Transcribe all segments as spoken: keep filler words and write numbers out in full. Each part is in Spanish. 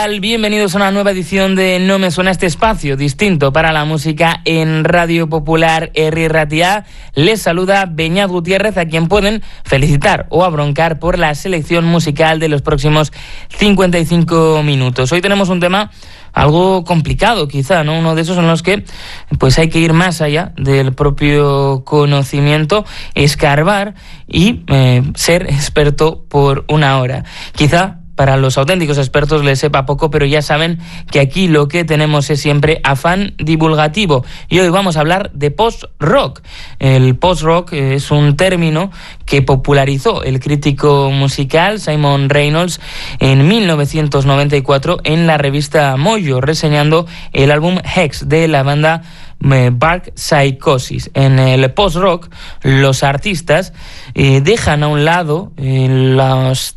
Bienvenidos a una nueva edición de No Me Suena, este espacio distinto para la música en Radio Popular Herri Ratia. Les saluda Beñat Gutiérrez, a quien pueden felicitar o abroncar por la selección musical de los próximos cincuenta y cinco minutos. Hoy tenemos un tema algo complicado, quizá, ¿no? Uno de esos en los que pues hay que ir más allá del propio conocimiento, escarbar y eh, ser experto por una hora. Quizá para los auténticos expertos les sepa poco, pero ya saben que aquí lo que tenemos es siempre afán divulgativo. Y hoy vamos a hablar de post-rock. El post-rock es un término que popularizó el crítico musical Simon Reynolds en mil novecientos noventa y cuatro en la revista Mojo, reseñando el álbum Hex de la banda Bark Psychosis. En el post-rock, los artistas eh, dejan a un lado eh, los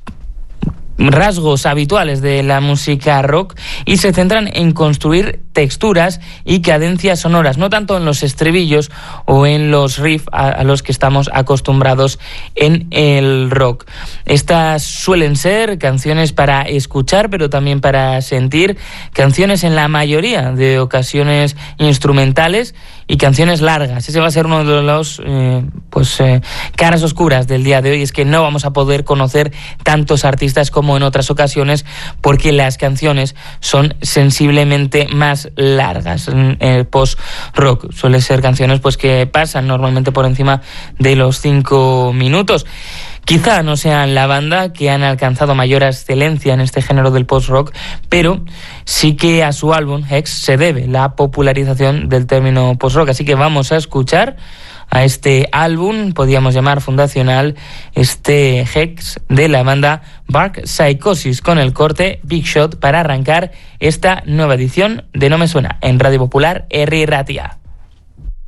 rasgos habituales de la música rock y se centran en construir texturas y cadencias sonoras, no tanto en los estribillos o en los riffs a, a los que estamos acostumbrados en el rock. Estas suelen ser canciones para escuchar, pero también para sentir, canciones en la mayoría de ocasiones instrumentales y canciones largas. Ese va a ser uno de los eh, pues eh, caras oscuras del día de hoy, es que no vamos a poder conocer tantos artistas como en otras ocasiones porque las canciones son sensiblemente más largas. En el post-rock suele ser canciones pues que pasan normalmente por encima de los cinco minutos. Quizá no sean la banda que han alcanzado mayor excelencia en este género del post-rock, pero sí que a su álbum Hex se debe la popularización del término post-rock. Así que vamos a escuchar a este álbum, podríamos llamar fundacional, este Hex de la banda Bark Psychosis, con el corte Big Shot para arrancar esta nueva edición de No Me Suena en Radio Popular Herri Ratia.